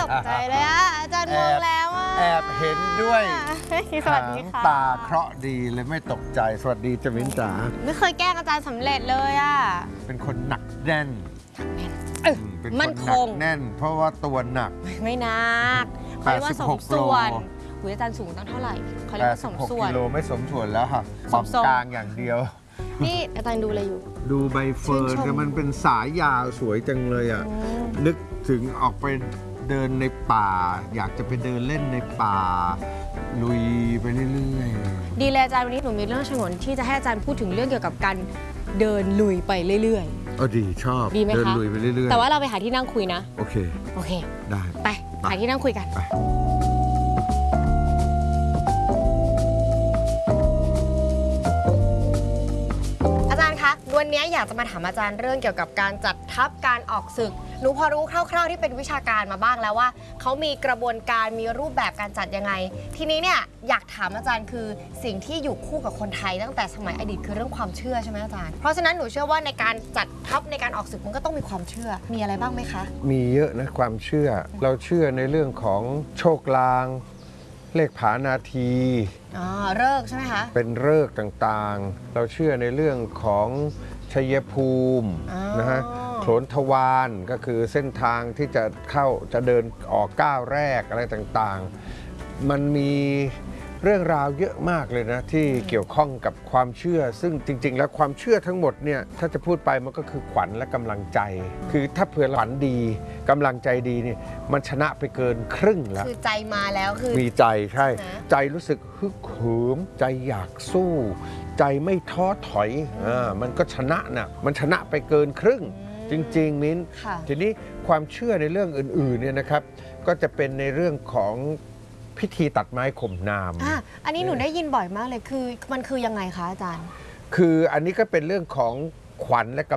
กใจเลยอ่ะอาจารย์มองแล้วอ่ะแอบเห็นด้วยสวัสดีค่ะตาเคราะห์ดีเลยไม่ตกใจสวัสดีจมินจ๋าไม่เคยแกล้งอาจารย์สำเร็จเลยอ่ะเป็นคนหนักแน่นเป็นคนมั่นหคนังแน่น เพราะว่าตัวหนักไม่นักเขาเรียกว่าสมส่วนหุยอาจารย์สูงตั้งเท่าไหร่เขาเรียกว่าสมส่วน 86 กิโลไม่สมส่วนแล้วค่ะสมทรงกลางอย่างเดียวนี่อาจารย์ดูอะไรอยู่ดูใบเฟิร์นชื่นชมแต่มันเป็นสายยาวสวยจังเลยอ่ะ นึกถึงออกไปเดินในป่า อยากจะไปเดินเล่นในป่า ลุยไปเรื่อยๆดีเลยอาจารย์วันนี้หนูมีเรื่องฉงนที่จะให้อาจารย์พูดถึงเรื่องเกี่ยวกับการเดินลุยไปเรื่อยดีชอบดีไหมคะเดินลุยไปเรื่อยๆแต่ว่าเราไปหาที่นั่งคุยนะโอเคโอเคได้ไปหาที่นั่งคุยกันไปอาจารย์คะวันนี้อยากจะมาถามอาจารย์เรื่องเกี่ยวกับการจัดทัพการออกศึกหนูพอรู้คร่าวๆที่เป็นวิชาการมาบ้างแล้วว่าเขามีกระบวนการมีรูปแบบการจัดยังไง ทีนี้เนี่ยอยากถามอาจารย์คือสิ่งที่อยู่คู่กับคนไทยตั้งแต่สมัยอดีตคือเรื่องความเชื่อใช่ไหมอาจารย์เพราะฉะนั้นหนูเชื่อว่าในการจัดทัพในการออกศึกมันก็ต้องมีความเชื่อมีอะไรบ้างไหมคะมีเยอะนะความเชื่อ เราเชื่อในเรื่องของโชคลาง เลขผานาทีอ๋อเลิกษ์ใช่ไหมคะเป็นฤกษ์ต่างๆ เราเชื่อในเรื่องของชัยภูมิอ๋อนะฮะโขนทวารก็คือเส้นทางที่จะเดินออกก้าวแรกอะไรต่างๆ มันมีเรื่องราวเยอะมากเลยนะที่เกี่ยวข้องกับความเชื่อ ซึ่งจริงๆแล้วความเชื่อทั้งหมดเนี่ยถ้าจะพูดไปมันก็คือขวัญและกำลังใจ คือถ้าเผื่อขวัญดีกำลังใจดีนี่มันชนะไปเกินครึ่งแล้วคือใจมาแล้วคือมีใจใช่ใช่ไหมใจรู้สึกฮึกเหิมใจอยากสู้ ใจไม่ท้อถอยมันก็ชนะน่ะมันชนะไปเกินครึ่ง จริงๆมิ้นค่ะทีนี้ความเชื่อในเรื่องอื่นๆเนี่ยนะครับ ก็จะเป็นในเรื่องของพิธีตัดไม้ข่มนามอันนี้หนูได้ยินบ่อยมากเลยคือมันคือยังไงคะอาจารย์คืออันนี้ก็เป็นเรื่องของขวัญและกำ